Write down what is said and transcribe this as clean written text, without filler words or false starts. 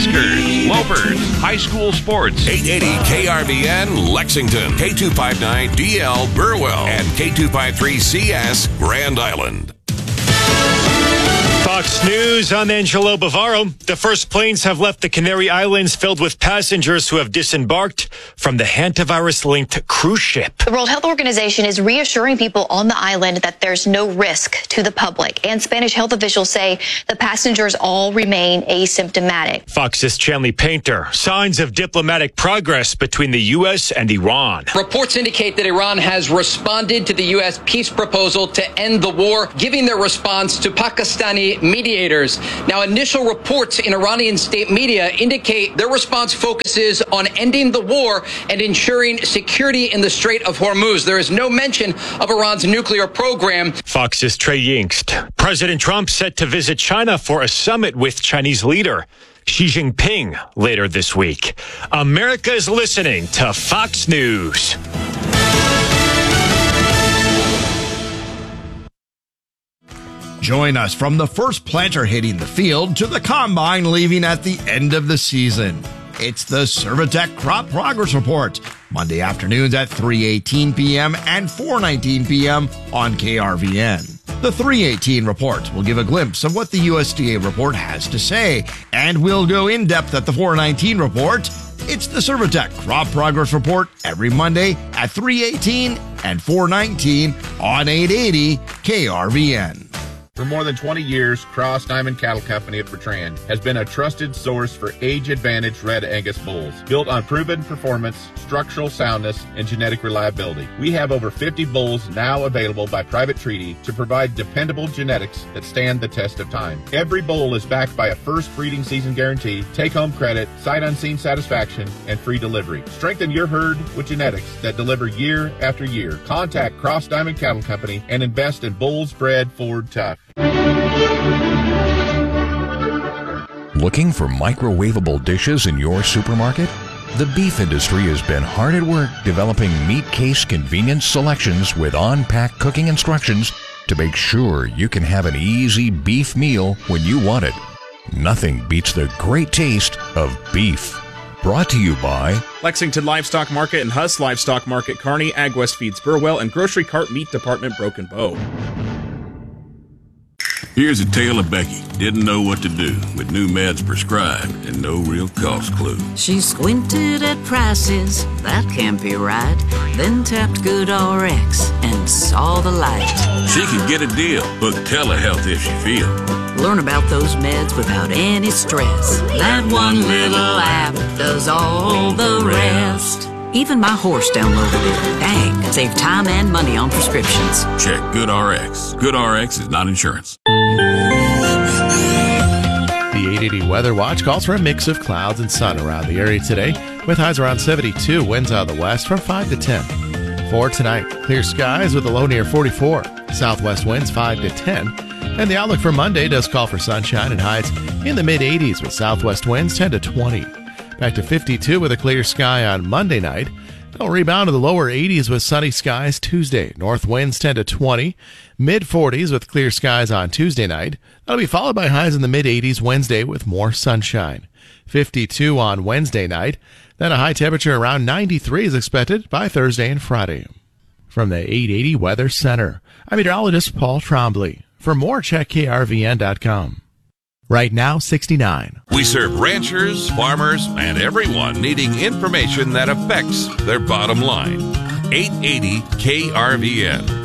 Huskers, Lopers, high school sports. 880 KRVN Lexington, K259DL Burwell, and K253CS Grand Island. Fox News, I'm Angelo Bavaro. The first planes have left the Canary Islands filled with passengers who have disembarked from the hantavirus-linked cruise ship. The World Health Organization is reassuring people on the island that there's no risk to the public. And Spanish health officials say the passengers all remain asymptomatic. Fox's Chanley Painter. Signs of diplomatic progress between the U.S. and Iran. Reports indicate that Iran has responded to the U.S. peace proposal to end the war, giving their response to Pakistani mediators. Now, initial reports in Iranian state media indicate their response focuses on ending the war and ensuring security in the Strait of Hormuz. There is no mention of Iran's nuclear program. Fox's Trey Yingst. President Trump set to visit China for a summit with Chinese leader Xi Jinping later this week. America is listening to Fox News. Join us from the first planter hitting the field to the combine leaving at the end of the season. It's the Servitec Crop Progress Report, Monday afternoons at 3:18 p.m. and 4:19 p.m. on KRVN. The 3:18 report will give a glimpse of what the USDA report has to say, and we'll go in depth at the 4:19 report. It's the Servitec Crop Progress Report every Monday at 3:18 and 4:19 on 880 KRVN. For more than 20 years, Cross Diamond Cattle Company of Bertrand has been a trusted source for age-advantaged Red Angus bulls, built on proven performance, structural soundness, and genetic reliability. We have over 50 bulls now available by private treaty to provide dependable genetics that stand the test of time. Every bull is backed by a first breeding season guarantee, take-home credit, sight unseen satisfaction, and free delivery. Strengthen your herd with genetics that deliver year after year. Contact Cross Diamond Cattle Company and invest in bulls bred Ford Tough. Looking for microwavable dishes in your supermarket? The beef industry has been hard at work developing meat case convenience selections with on-pack cooking instructions to make sure you can have an easy beef meal when you want it. Nothing beats the great taste of beef. Brought to you by Lexington Livestock Market and Huss Livestock Market, Kearney, Ag West Feeds Burwell, and Grocery Cart Meat Department, Broken Bow. Here's a tale of Becky. Didn't know what to do with new meds prescribed and no real cost clue. She squinted at prices, that can't be right. Then tapped GoodRx and saw the light. She could get a deal. Book telehealth if she feel. Learn about those meds without any stress. That one little app does all the rest. Even my horse downloaded it. Dang, save time and money on prescriptions. Check GoodRx. GoodRx is not insurance. The 880 Weather Watch calls for a mix of clouds and sun around the area today, with highs around 72, winds out of the west from 5 to 10. For tonight, clear skies with a low near 44, southwest winds 5 to 10, and the outlook for Monday does call for sunshine and highs in the mid-80s with southwest winds 10 to 20. Back to 52 with a clear sky on Monday night. It'll rebound to the lower 80s with sunny skies Tuesday. North winds 10 to 20. Mid-40s with clear skies on Tuesday night. That'll be followed by highs in the mid-80s Wednesday with more sunshine. 52 on Wednesday night. Then a high temperature around 93 is expected by Thursday and Friday. From the 880 Weather Center, I'm meteorologist Paul Trombley. For more, check krvn.com. Right now, 69. We serve ranchers, farmers, and everyone needing information that affects their bottom line. 880 KRVN.